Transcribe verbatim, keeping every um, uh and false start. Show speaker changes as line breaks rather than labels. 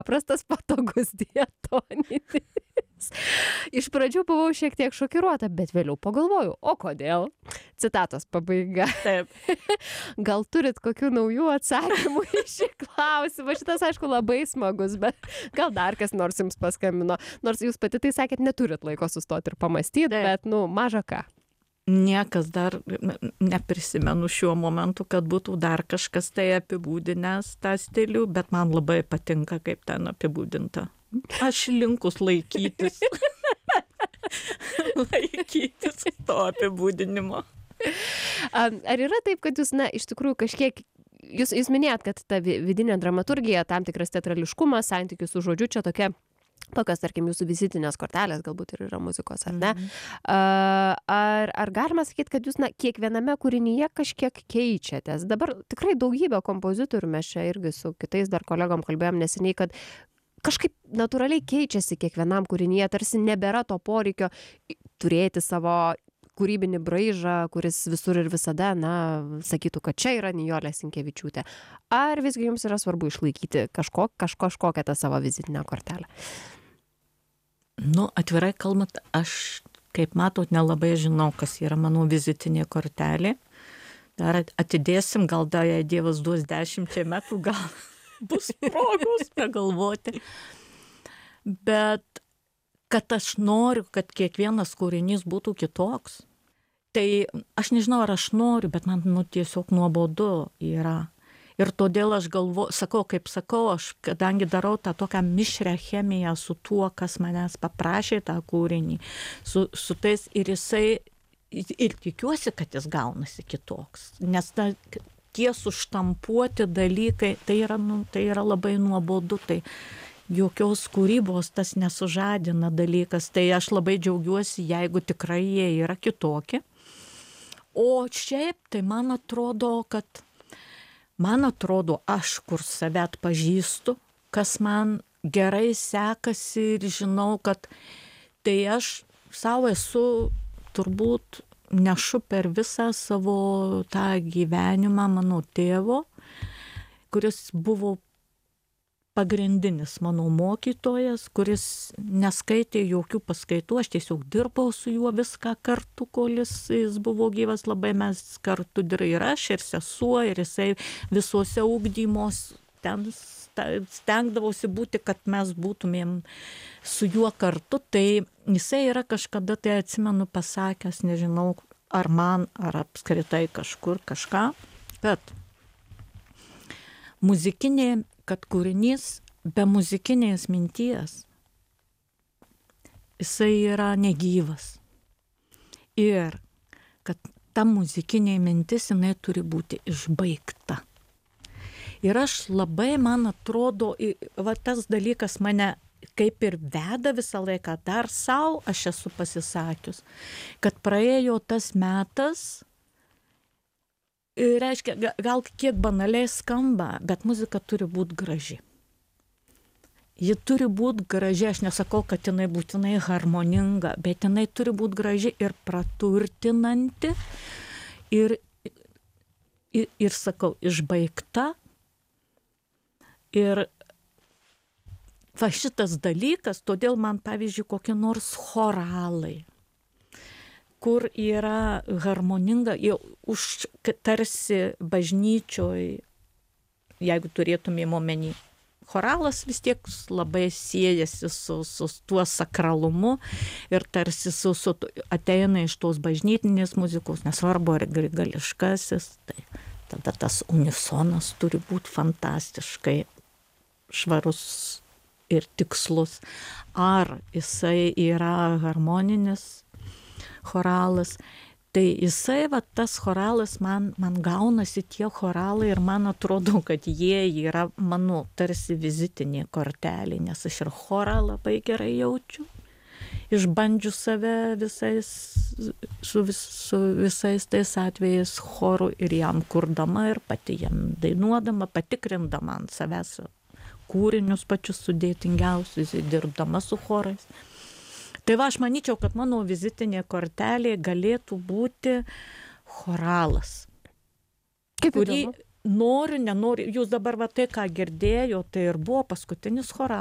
paprastas, patogus diatoninis. Iš pradžių buvau šiek tiek šokiruota, bet vėliau pagalvojau, o kodėl? Citatos pabaiga.
Taip.
Gal turit kokių naujų atsakymų į šį klausimą? Šitas, aišku, labai smagus, bet gal dar kas nors jums paskambino. Nors jūs pati tai sakėt, neturit laiko sustoti ir pamastyti, bet, nu, maža ką.
Niekas dar neprisimenu šiuo momentu, kad būtų dar kažkas tai apibūdinęs tą stilių, bet man labai patinka, kaip ten apibūdinta. Aš linkus laikytis. laikytis to apibūdinimo.
Ar yra taip, kad jūs, na, iš tikrųjų kažkiek, jūs, jūs minėjot, kad ta vidinė dramaturgija, tam tikras teatrališkumas, santykis su žodžiu, čia tokia, tokios, tarkim, jūsų vizitinės kortelės galbūt ir yra muzikos, ar ne? Mm-hmm. Ar, ar galima sakyti, kad jūs, na, kiekviename kūrinyje kažkiek keičiatės? Dabar tikrai daugybė kompozitorių, mes čia irgi su kitais dar kolegom kalbėjom neseniai, kad kažkaip natūraliai keičiasi kiekvienam kūrinyje, tarsi nebėra to poreikio turėti savo kūrybinį braižą, kuris visur ir visada, na, sakytų, kad čia yra Nijolė Sinkevičiūtė. Ar visgi jums yra svarbu išlaikyti kažko, kažko, kažkokią tą savo vizitinę kortelę?
Nu, atvirai kalbant, aš, kaip matot, nelabai žinau, kas yra mano vizitinė kortelė. Dar atidėsim, gal dar jei Dievas duos dešimčiai metų, gal bus progos pagalvoti. Bet kad aš noriu, kad kiekvienas kūrinys būtų kitoks, tai aš nežinau, ar aš noriu, bet man, nu, tiesiog nuobodu yra. Ir todėl aš galvoju, sakau, kaip sakau, aš kadangi darau tą tokią mišrią chemiją su tuo, kas manęs paprašė tą kūrinį, su, su tais ir jisai, ir tikiuosi, kad jis gaunasi kitoks, nes ta tie suštampuoti dalykai, tai yra, nu, tai yra labai nuobodu, tai jokios kūrybos tas nesužadina dalykas, tai aš labai džiaugiuosi, jeigu tikrai jie yra kitokie. O šiaip, tai man atrodo, kad man atrodo, aš kur save atpažįstu, kas man gerai sekasi ir žinau, kad tai aš savo esu turbūt nešu per visą savo tą gyvenimą mano tėvo, kuris buvo pagrindinis mano mokytojas, kuris neskaitė jokių paskaitų, aš tiesiog dirbau su juo viską kartu, kol jis, jis buvo gyvas, labai mes kartu dirbome ir aš, ir sesuo, ir jisai visuose ugdymos ten stengdavosi būti, kad mes būtumėm su juo kartu, tai jisai yra kažkada, tai atsimenu, pasakęs, nežinau, ar man, ar apskritai kažkur kažką, kad muzikinė, kad kūrinys be muzikinės minties, jisai yra negyvas. Ir kad ta muzikinė mintis, jinai turi būti išbaigta. Ir aš labai, man atrodo, va tas dalykas mane kaip ir veda visą laiką, dar savo aš esu pasisakius, kad praėjo tas metas, reiškia, gal kiek banaliai skamba, bet muzika turi būti graži. Ji turi būti graži, aš nesakau, kad jinai būtinai harmoninga, bet jinai turi būti graži ir praturtinanti ir, ir, ir sakau, išbaigta. Ir va šitas dalykas, todėl man, pavyzdžiui, kokie nors choralai, kur yra harmoninga, jau už tarsi bažnyčioj, jeigu turėtumėm omeny, choralas vis tiek labai siejasi su, su tuo sakralumu ir tarsi su, su, ateina iš tos bažnytinės muzikos, nesvarbu ar grigališkasis, tai tada tas unisonas turi būti fantastiškai švarus ir tikslus. Ar jisai yra harmoninis choralas, tai jisai, va, tas choralas, man, man gaunasi tie choralai ir man atrodo, kad jie yra mano tarsi vizitinė kortelė, nes aš ir chorą labai gerai jaučiu, išbandžiu save visais, su, vis, su visais tais atvejais choru ir jam kurdama ir pati jam dainuodama, patikrindama ant savęs kūrinius pačius sudėtingiausius, dirbdama su chorais. Tai va, aš manyčiau, kad mano vizitinė kortelė galėtų būti choralas.
Kaip
kurį,
įdomu.
noriu, nenoriu, jūs dabar va tai, ką girdėjo, tai ir buvo paskutinis choralas.